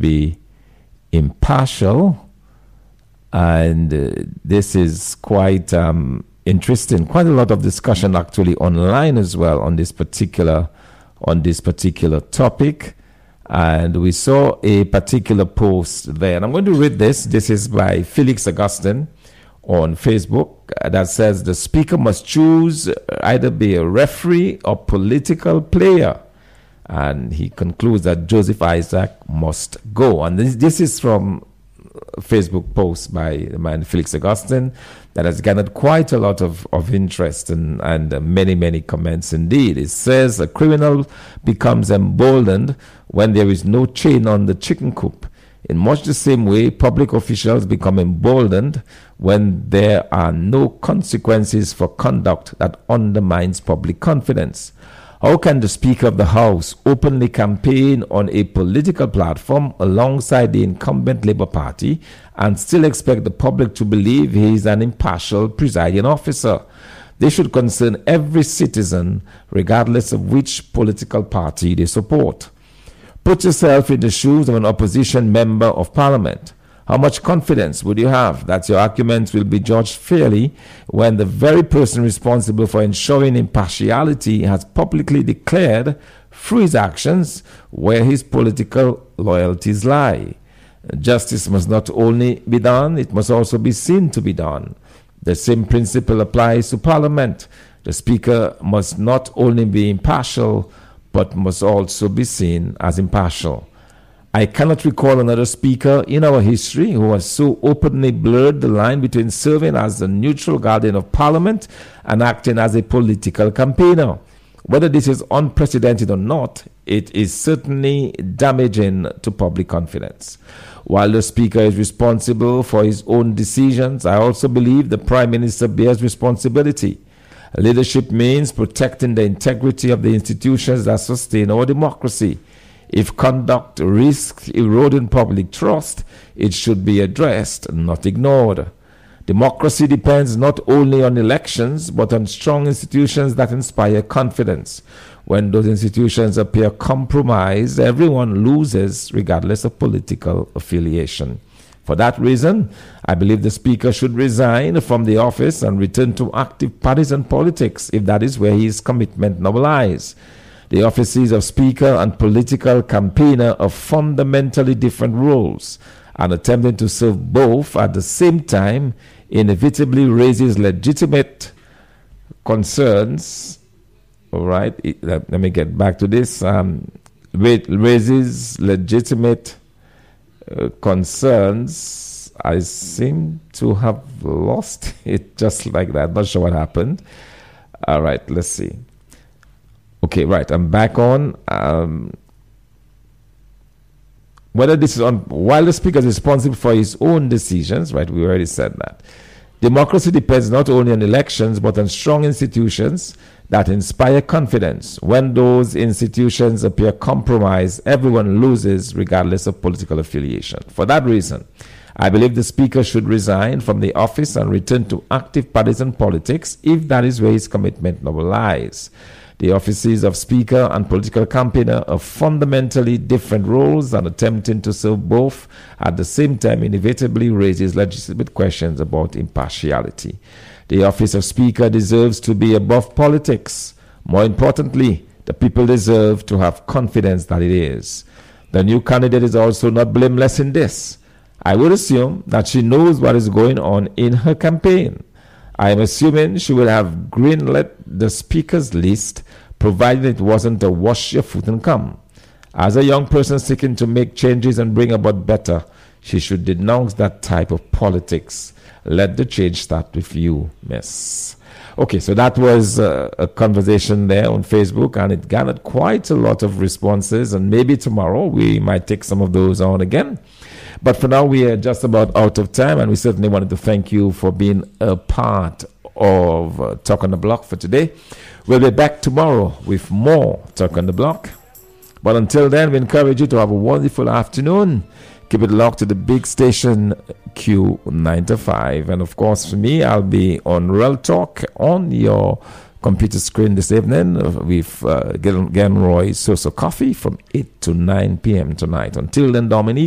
be impartial. And this is quite interesting. Quite a lot of discussion actually online as well on this particular topic. And we saw a particular post there. And I'm going to read this. This is by Felix Augustine on Facebook that says the speaker must choose either be a referee or political player. And he concludes that Joseph Isaac must go. And this is from a Facebook post by the man Felix Augustine that has garnered quite a lot of interest and many comments indeed. It says a criminal becomes emboldened when there is no chain on the chicken coop. In much the same way, public officials become emboldened when there are no consequences for conduct that undermines public confidence. How can the Speaker of the House openly campaign on a political platform alongside the incumbent Labour Party and still expect the public to believe he is an impartial presiding officer? They should concern every citizen, regardless of which political party they support. Put yourself in the shoes of an opposition member of parliament. How much confidence would you have that your arguments will be judged fairly when the very person responsible for ensuring impartiality has publicly declared through his actions where his political loyalties lie? Justice must not only be done, it must also be seen to be done. The same principle applies to Parliament. The Speaker must not only be impartial, but must also be seen as impartial. I cannot recall another speaker in our history who has so openly blurred the line between serving as the neutral guardian of Parliament and acting as a political campaigner. Whether this is unprecedented or not, it is certainly damaging to public confidence. While the Speaker is responsible for his own decisions, I also believe the Prime Minister bears responsibility. Leadership means protecting the integrity of the institutions that sustain our democracy. If conduct risks eroding public trust, it should be addressed, not ignored. Democracy depends not only on elections, but on strong institutions that inspire confidence. When those institutions appear compromised, everyone loses, regardless of political affiliation. For that reason, I believe the Speaker should resign from the office and return to active partisan politics if that is where his commitment now lies. The offices of Speaker and political campaigner are fundamentally different roles, and attempting to serve both at the same time inevitably raises legitimate concerns. All right, let me get back to this. Raises legitimate concerns. I seem to have lost it just like that. Not sure what happened. All right, let's see. Okay, right. I'm back on. Whether this is on, while the Speaker is responsible for his own decisions, right? We already said that. Democracy depends not only on elections, but on strong institutions that inspire confidence. When those institutions appear compromised, everyone loses, regardless of political affiliation. For that reason, I believe the Speaker should resign from the office and return to active partisan politics if that is where his commitment now lies. The offices of Speaker and political campaigner are fundamentally different roles, and attempting to serve both at the same time inevitably raises legitimate questions about impartiality. The office of Speaker deserves to be above politics. More importantly, the people deserve to have confidence that it is. The new candidate is also not blameless in this. I would assume that she knows what is going on in her campaign. I am assuming she will have greenlit the Speaker's list, provided it wasn't a wash your foot and come. As a young person seeking to make changes and bring about better, she should denounce that type of politics. Let the change start with you, miss. Okay, so that was a conversation there on Facebook, and it garnered quite a lot of responses, and maybe tomorrow we might take some of those on again. But for now, we are just about out of time, and we certainly wanted to thank you for being a part of Talk on the Block for today. We'll be back tomorrow with more Talk on the Block. But until then, we encourage you to have a wonderful afternoon. Keep it locked to the big station Q9 to 5. And of course, for me, I'll be on Real Talk on your computer screen this evening with Glenroy Sosa Coffee from 8 to 9 p.m. tonight. Until then, Dominique.